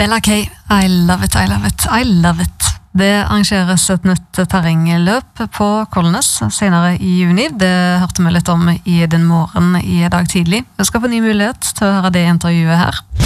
Bella K, I love it, I love it, I love it. Det arrangeres et nytt terrengløp på Kolnes senere i juni. Det hørte vi litt om i Den morgen i dag tidlig. Jeg skal få ny mulighet til å høre det intervjuet her.